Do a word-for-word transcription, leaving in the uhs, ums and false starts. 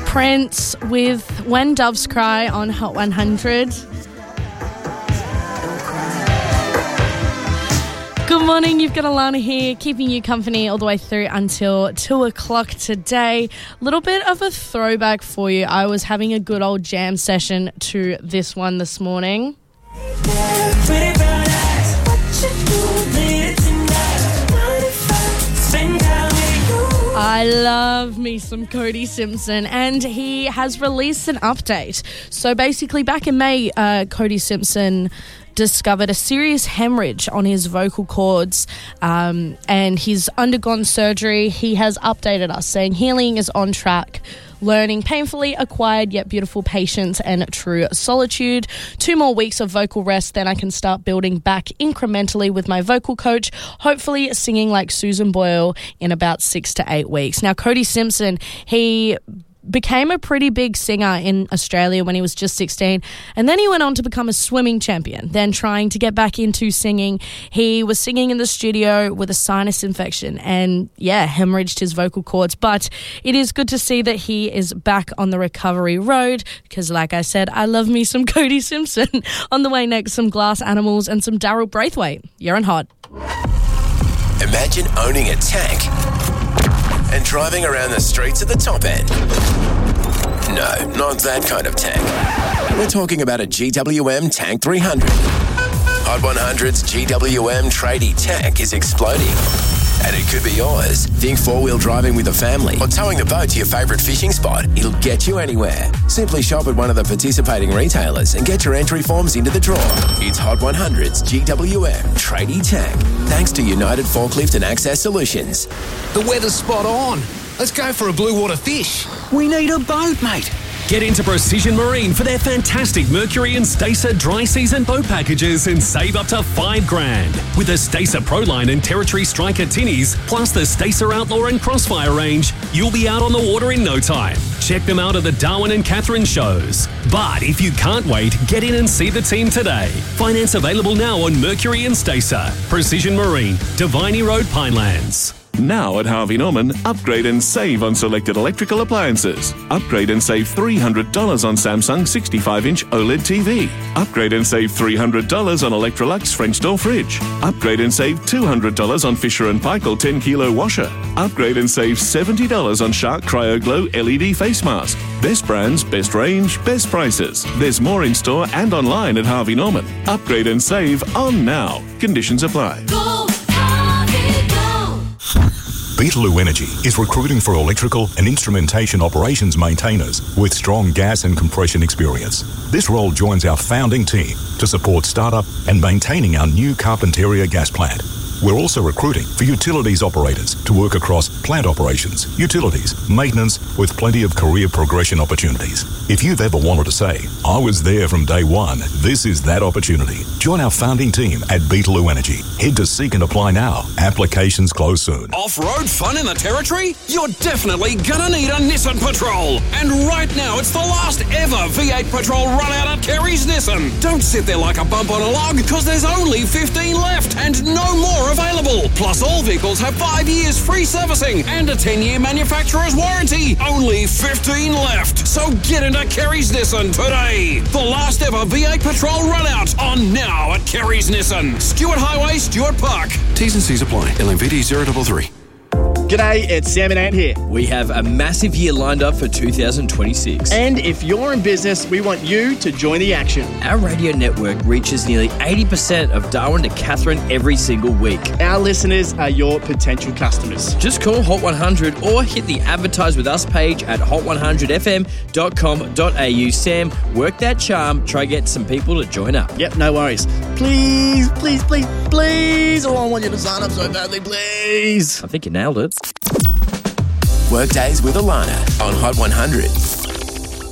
Prince with When Doves Cry on Hot one hundred. Good morning, you've got Alana here, keeping you company all the way through until two o'clock today. A little bit of a throwback for you. I was having a good old jam session to this one this morning. I love me some Cody Simpson, and he has released an update. So basically, back in May, uh, Cody Simpson discovered a serious hemorrhage on his vocal cords, um, and he's undergone surgery. He has updated us saying healing is on track. Learning painfully acquired yet beautiful patience and true solitude. Two more weeks of vocal rest, then I can start building back incrementally with my vocal coach, hopefully singing like Susan Boyle in about six to eight weeks. Now, Cody Simpson, he became a pretty big singer in Australia when he was just sixteen, and then he went on to become a swimming champion. Then trying to get back into singing, he was singing in the studio with a sinus infection and yeah, hemorrhaged his vocal cords. But it is good to see that he is back on the recovery road because, like I said, I love me some Cody Simpson. On the way next, some Glass Animals and some Daryl Braithwaite. You're on Hot. Imagine owning a tank and driving around the streets at the top end. No, not that kind of tank. We're talking about a G W M Tank three hundred. Hot one hundred's G W M tradie tank is exploding, and it could be yours. Think four-wheel driving with a family or towing the boat to your favourite fishing spot. It'll get you anywhere. Simply shop at one of the participating retailers and get your entry forms into the draw. It's Hot one hundred's G W M tradie tank, thanks to United Forklift and Access Solutions. The weather's spot on. Let's go for a blue water fish. We need a boat, mate. Get into Precision Marine for their fantastic Mercury and Stacer dry season boat packages and save up to five grand. With the Stacer Proline and Territory Striker tinnies, plus the Stacer Outlaw and Crossfire range, you'll be out on the water in no time. Check them out at the Darwin and Catherine shows. But if you can't wait, get in and see the team today. Finance available now on Mercury and Stacer. Precision Marine, Diviny Road, Pinelands. Now at Harvey Norman, upgrade and save on selected electrical appliances. Upgrade and save three hundred dollars on Samsung sixty-five inch OLED T V. Upgrade and save three hundred dollars on Electrolux French door fridge. Upgrade and save two hundred dollars on Fisher and Paykel ten kilo washer. Upgrade and save seventy dollars on Shark Cryo Glow L E D face mask. Best brands, best range, best prices. There's more in store and online at Harvey Norman. Upgrade and save on now. Conditions apply. Go, Harvey, go. Beetaloo Energy is recruiting for electrical and instrumentation operations maintainers with strong gas and compression experience. This role joins our founding team to support startup and maintaining our new Carpentaria gas plant. We're also recruiting for utilities operators to work across plant operations, utilities, maintenance, with plenty of career progression opportunities. If you've ever wanted to say, I was there from day one, this is that opportunity. Join our founding team at Beetaloo Energy. Head to Seek and Apply now. Applications close soon. Off-road fun in the Territory? You're definitely gonna need a Nissan Patrol. And right now, it's the last ever V eight Patrol run out at Kerry's Nissan. Don't sit there like a bump on a log, because there's only fifteen left and no more available. Plus, all vehicles have five years free servicing and a ten-year manufacturer's warranty. Only fifteen left. So get into Kerry's Nissan today. The last ever V eight Patrol run out on now at Kerry's Nissan. Stewart Highway, Stewart Park. T's and C's apply. L M V D zero three three. G'day, it's Sam and Ant here. We have a massive year lined up for two thousand twenty-six. And if you're in business, we want you to join the action. Our radio network reaches nearly eighty percent of Darwin to Catherine every single week. Our listeners are your potential customers. Just call Hot one hundred or hit the Advertise With Us page at hot one hundred f m dot com dot a u. Sam, work that charm. Try get some people to join up. Yep, no worries. Please, please, please, please. Oh, I want you to sign up so badly, please. I think you nailed it. Workdays with Alana on Hot one hundred.